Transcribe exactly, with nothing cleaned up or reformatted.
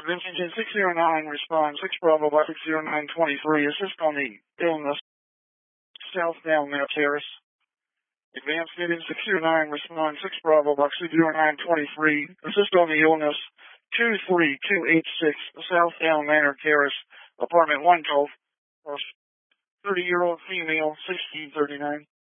Advancing to six zero nine, respond six Bravo by six zero nine twenty-three, assist on the illness, southbound Mount Terrace. Advance in six zero nine, respond six Bravo by six zero nine twenty-three, assist on the illness, two three two eight six, southbound Manor Terrace, apartment one twelve, thirty-year-old female, sixteen thirty-nine.